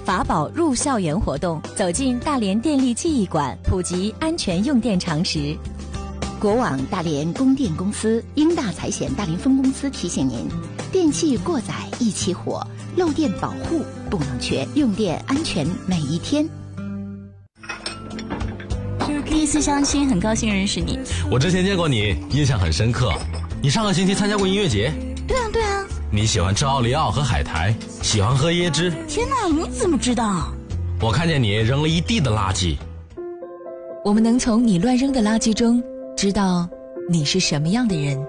法宝入校园活动，走进大连电力记忆馆，普及安全用电常识。 国网大连供电公司英大财险大连分公司提醒您：电器过载易起火，漏电保护不能缺，用电安全每一天。 第一次相亲，很高兴认识你。 我之前见过你，印象很深刻。你上个星期参加过音乐节？ 对啊。 你喜欢吃奥利奥和海苔，喜欢喝椰汁。 天哪，你怎么知道？ 我看见你扔了一地的垃圾。 我们能从你乱扔的垃圾中知道你是什么样的人。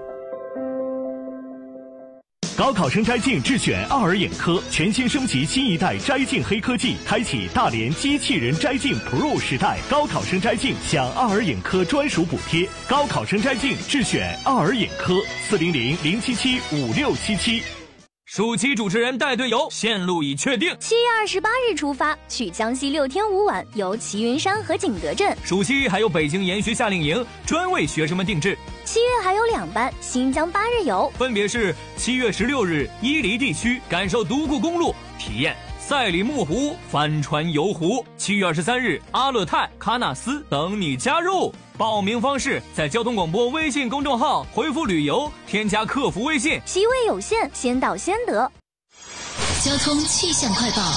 高考生摘镜智选奥尔眼科，全新升级新一代摘镜黑科技，开启大连机器人摘镜 Pro 时代。高考生摘镜享奥尔眼科专属补贴，高考生摘镜智选奥尔眼科，400-077-5677。 暑期主持人带队游，线路已确定。 7月28日出发，去江西6天5晚，游齐云山和景德镇。 暑期还有北京研学夏令营，专为学生们定制。 7月还有2班新疆8日游， 分别是7月16日伊犁地区，感受独库公路，体验赛里木湖帆船游湖。7月23日阿勒泰、喀纳斯等你加入。报名方式在交通广播微信公众号回复旅游，添加客服微信。 席位有限，先到先得。 交通气象快报。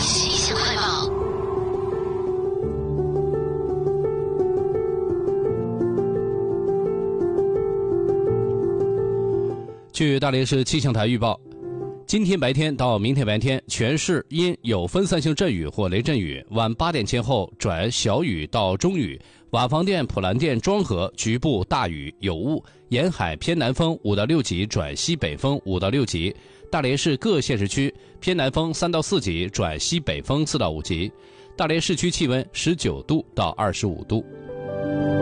据大连市气象台预报，今天白天到明天白天，全市因有分散性阵雨或雷阵雨，晚8点前后转小雨到中雨，瓦房店、普兰店、庄河局部大雨有雾，沿海偏南风5到6级转西北风5到6级，大连市各县市区偏南风3到4级转西北风4到5级，大连市区气温19度到25度。